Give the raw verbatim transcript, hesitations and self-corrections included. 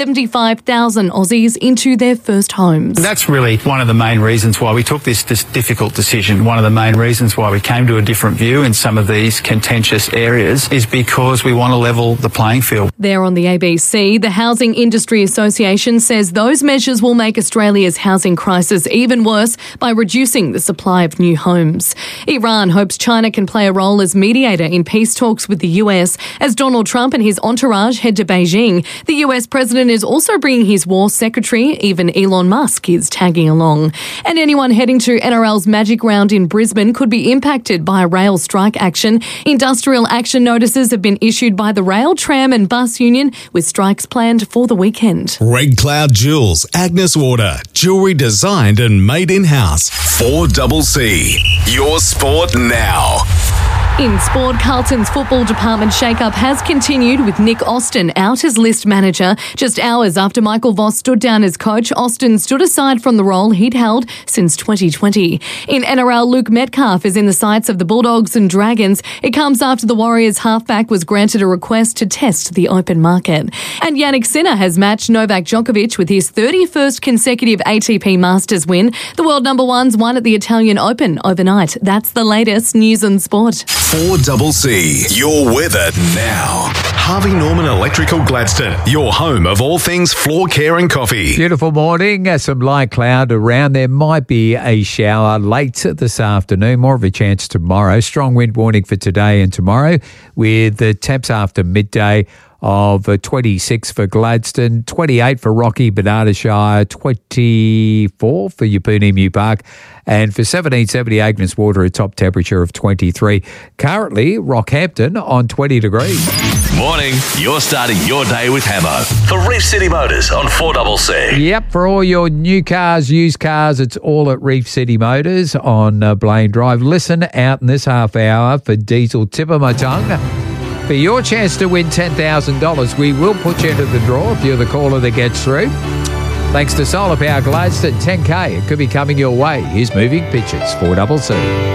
seventy-five thousand Aussies into their first homes. That's really one of the main reasons why we took this, this difficult decision. One of the main reasons why we came to a different view in some of these contentious areas is because we want to level the playing field. There on the A B C, the Housing Industry Association says those measures will make Australia's housing crisis even worse by reducing the supply of new homes. Iran hopes China can play a role as mediator in peace talks with the U S as Donald Trump and his entourage head to Beijing. The U S president is also bringing his war secretary. Even Elon Musk is tagging along. And anyone heading to N R L's Magic Round in Brisbane could be impacted by a rail strike action. Industrial action notices have been issued by the Rail, Tram and Bus Union, with strikes planned for the weekend. Red Cloud Jewels, Agnes Water, jewellery designed and made in-house. four C C, your sport now. In sport, Carlton's football department shake-up has continued with Nick Austin out as list manager. Just hours after Michael Voss stood down as coach, Austin stood aside from the role he'd held since twenty twenty. In N R L, Luke Metcalf is in the sights of the Bulldogs and Dragons. It comes after the Warriors halfback was granted a request to test the open market. And Yannick Sinner has matched Novak Djokovic with his thirty-first consecutive A T P Masters win. The world number one's won at the Italian Open overnight. That's the latest news and sport. four C C, your weather now. Harvey Norman Electrical Gladstone, your home of all things floor care and coffee. Beautiful morning, uh, some light cloud around. There might be a shower late this afternoon, more of a chance tomorrow. Strong wind warning for today and tomorrow with the temps after midday of uh, twenty-six for Gladstone, twenty-eight for Rocky, Bernarda Shire, twenty-four for Yeppoonemu Park, and for seventeen seventy Agnes Water, a top temperature of twenty-three. Currently, Rockhampton on twenty degrees. Morning, you're starting your day with Hamo for Reef City Motors on four C C. Yep, for all your new cars, used cars, it's all at Reef City Motors on uh, Blaine Drive. Listen out in this half hour for diesel tip of my tongue. For your chance to win ten thousand dollars, we will put you into the draw if you're the caller that gets through. Thanks to Solar Power Gladstone, ten K. It could be coming your way. Here's Moving Pictures, four C C.